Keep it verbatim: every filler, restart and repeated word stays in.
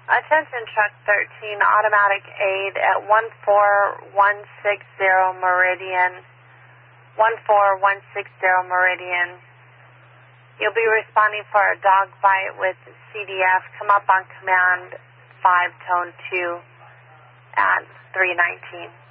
Attention Truck thirteen, automatic aid at one four one six zero Meridian, one four one six zero Meridian. You'll be responding for a dog bite with C D F. Come up on command five, tone two at three nineteen.